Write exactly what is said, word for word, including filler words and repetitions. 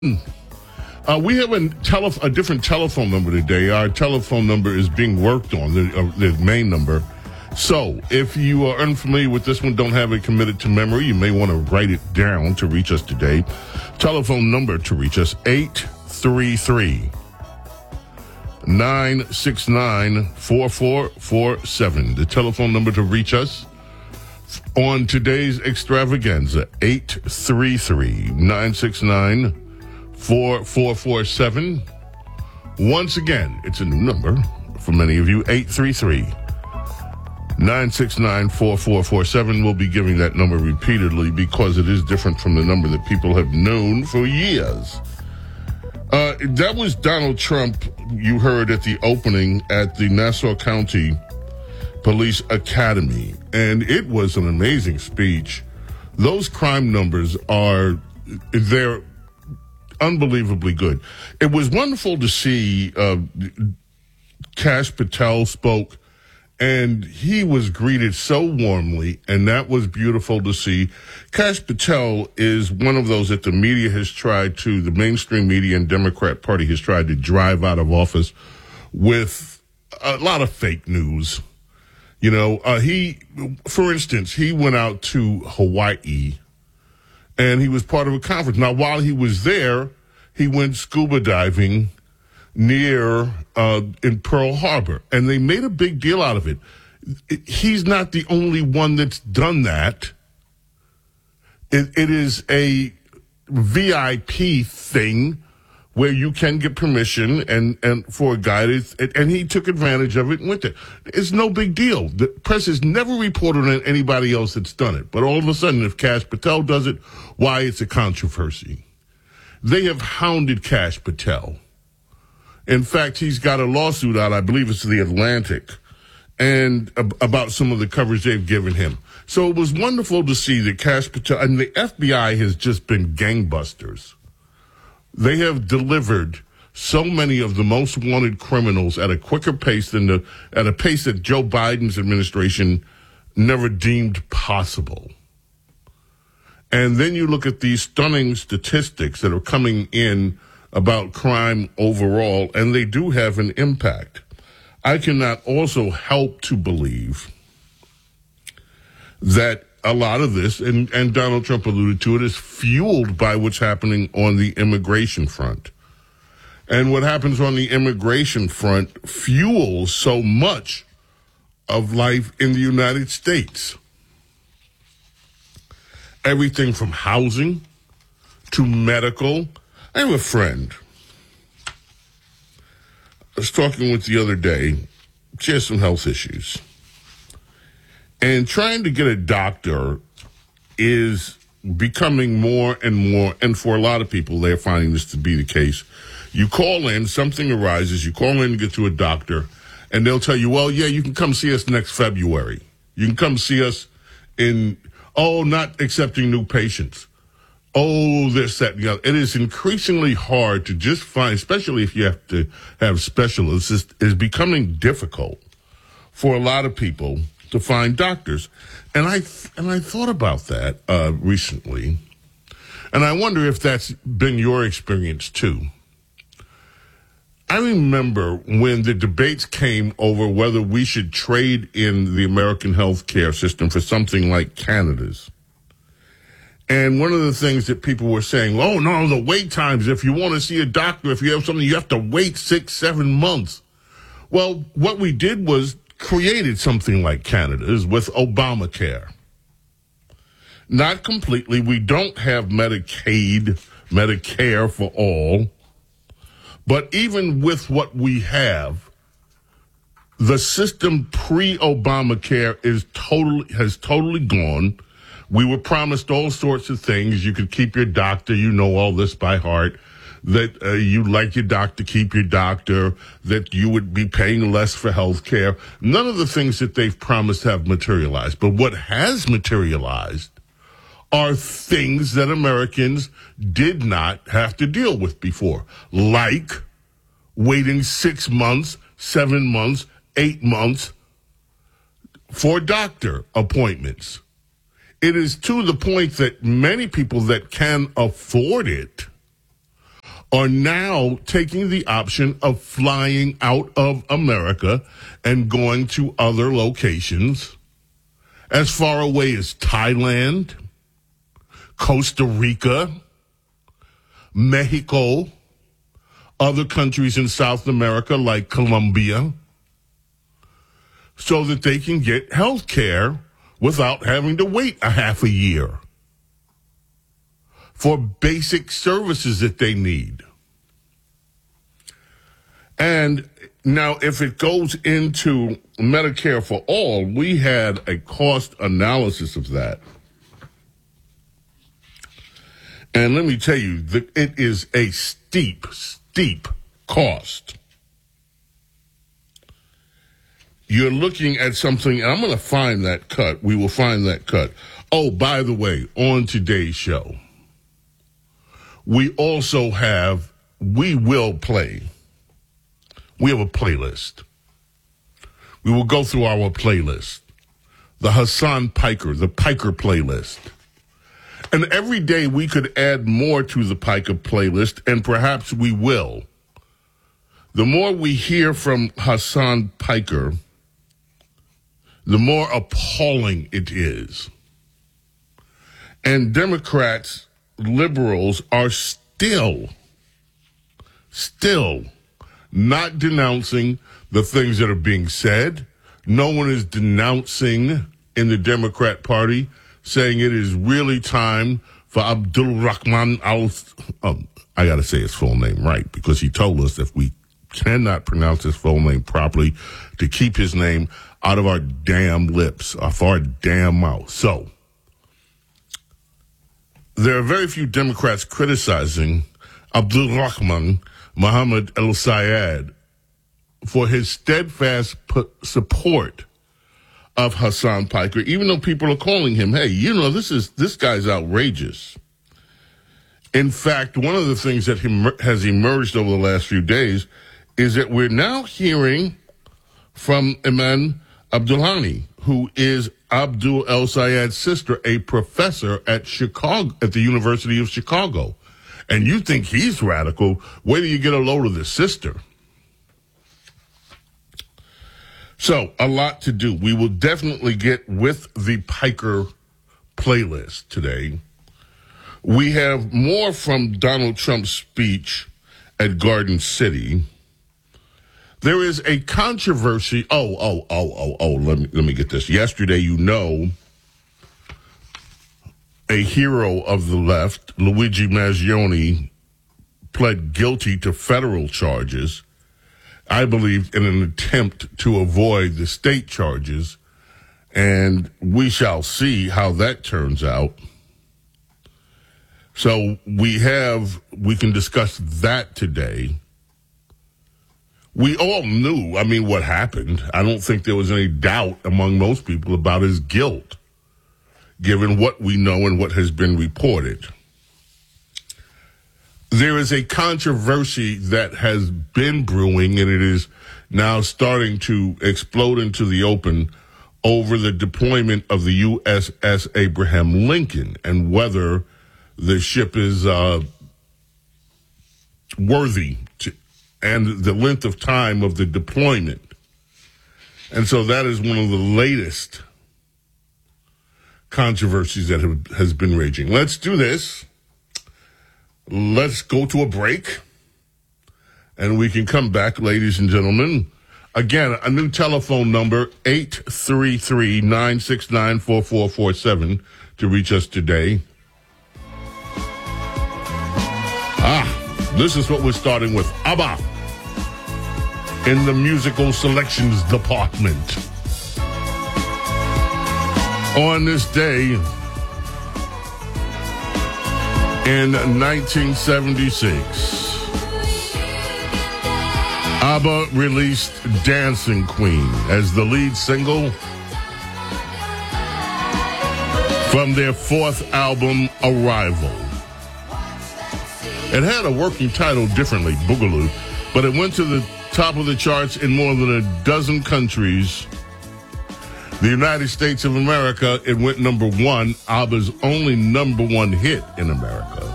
Uh, we have a, tele- a different telephone number today. Our telephone number is being worked on, the, uh, the main number. So if you are unfamiliar with this one, don't have it committed to memory, you may want to write it down to reach us today. Telephone number to reach us, eight three three, nine six nine, four four four seven. The telephone number to reach us on today's extravaganza, eight three three, nine six nine, four four four seven. Once again, it's a new number for many of you, eight three three, nine six nine, four four four seven. We'll be giving that number repeatedly because it is different from the number that people have known for years. Uh, that was Donald Trump, you heard at the opening at the Nassau County Police Academy, and it was an amazing speech. Those crime numbers are, they're unbelievably good. It was wonderful to see uh, Kash Patel spoke, and he was greeted so warmly, and that was beautiful to see. Kash Patel is one of those that the media has tried to, the mainstream media and Democrat Party has tried to drive out of office with a lot of fake news. You know, uh, he, for instance, he went out to Hawaii and he was part of a conference. Now, while he was there, he went scuba diving near uh, in Pearl Harbor, and they made a big deal out of it. He's not the only one that's done that. It, it is a V I P thing where you can get permission and, and for a guy, to, and he took advantage of it and went there. It's no big deal. The press has never reported on anybody else that's done it. But all of a sudden, if Kash Patel does it, why, it's a controversy. They have hounded Kash Patel. In fact, he's got a lawsuit out, I believe it's the Atlantic, and ab- about some of the coverage they've given him. So it was wonderful to see that Kash Patel, and the F B I has just been gangbusters. They have delivered so many of the most wanted criminals at a quicker pace than the, at a pace that Joe Biden's administration never deemed possible. And then you look at these stunning statistics that are coming in about crime overall, and they do have an impact. I cannot also help to believe that a lot of this, and, and Donald Trump alluded to it, is fueled by what's happening on the immigration front. And what happens on the immigration front fuels so much of life in the United States. Everything from housing to medical. I have a friend I was talking with the other day. She has some health issues. And trying to get a doctor is becoming more and more, and for a lot of people, they're finding this to be the case. You call in, something arises, you call in and get to a doctor, and they'll tell you, well, yeah, you can come see us next February. You can come see us in, oh, not accepting new patients. Oh, this, that, and the other. It is increasingly hard to just find, especially if you have to have specialists, it's, it's becoming difficult for a lot of people to find doctors. And I and I thought about that uh, recently, and I wonder if that's been your experience too. I remember when the debates came over whether we should trade in the American healthcare system for something like Canada's. And one of the things that people were saying, oh, no, the wait times, if you want to see a doctor, if you have something, you have to wait six, seven months. Well, what we did was created something like Canada's with Obamacare. Not completely. We don't have Medicaid, Medicare for all. But even with what we have, the system pre-Obamacare is totally has totally gone. We were promised all sorts of things. You could keep your doctor. You know all this by heart. That uh, you like your doctor, keep your doctor, that you would be paying less for health care. None of the things that they've promised have materialized. But what has materialized are things that Americans did not have to deal with before, like waiting six months, seven months, eight months for doctor appointments. It is to the point that many people that can afford it are now taking the option of flying out of America and going to other locations as far away as Thailand, Costa Rica, Mexico, other countries in South America like Colombia, so that they can get health care without having to wait a half a year for basic services that they need. And now, if it goes into Medicare for all, we had a cost analysis of that. And let me tell you, that it is a steep, steep cost. You're looking at something, and I'm going to find that cut. We will find that cut. Oh, by the way, on today's show, we also have, we will play, we have a playlist. We will go through our playlist, the Hassan Piker, the Piker playlist. And every day we could add more to the Piker playlist, and perhaps we will. The more we hear from Hassan Piker, the more appalling it is. And Democrats, liberals are still, still not denouncing the things that are being said. No one is denouncing in the Democrat Party, saying it is really time for Abdul Rahman al, um, I got to say his full name right, because he told us if we cannot pronounce his full name properly, to keep his name out of our damn lips, off our damn mouth. So, there are very few Democrats criticizing Abdul Rahman Muhammad El Sayed for his steadfast p- support of Hassan Piker, even though people are calling him, hey, you know, this is this guy's outrageous. In fact, one of the things that em- has emerged over the last few days is that we're now hearing from Iman Abdullani, who is Abdul El Sayed's sister, a professor at Chicago, at the University of Chicago. And you think he's radical, wait till you get a load of the sister. So, a lot to do. We will definitely get with the Piker playlist today. We have more from Donald Trump's speech at Garden City. There is a controversy. Oh, oh, oh, oh, oh, let me, let me get this. Yesterday, you know, a hero of the left, Luigi Mangione, pled guilty to federal charges, I believe, in an attempt to avoid the state charges, and we shall see how that turns out. So we have, we can discuss that today. We all knew, I mean, what happened. I don't think there was any doubt among most people about his guilt, given what we know and what has been reported. There is a controversy that has been brewing, and it is now starting to explode into the open over the deployment of the U S S Abraham Lincoln and whether the ship is uh, worthy to, and the length of time of the deployment. And so that is one of the latest controversies that have, has been raging. Let's do this. Let's go to a break, and we can come back, ladies and gentlemen. Again, a new telephone number, eight three three, nine six nine, four four four seven, to reach us today. Ah, this is what we're starting with. ABBA in the musical selections department. On this day, in nineteen seventy-six, ABBA released Dancing Queen as the lead single from their fourth album, Arrival. It had a working title differently, Boogaloo, but it went to the top of the charts in more than a dozen countries. The United States of America, it went number one, ABBA's only number one hit in America.